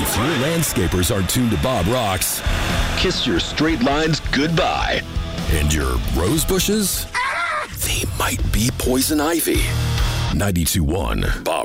If your landscapers are tuned to Bob Rocks, kiss your straight lines goodbye. And your rose bushes, they might be poison ivy. 92.1 Bob